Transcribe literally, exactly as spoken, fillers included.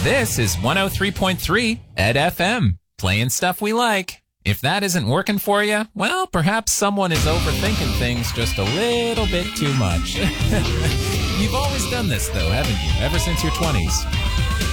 This is one oh three point three Ed F M, playing stuff we like. If that isn't working for you, well, perhaps someone is overthinking things just a little bit too much. You've always done this, though, haven't you? Ever since your twenties.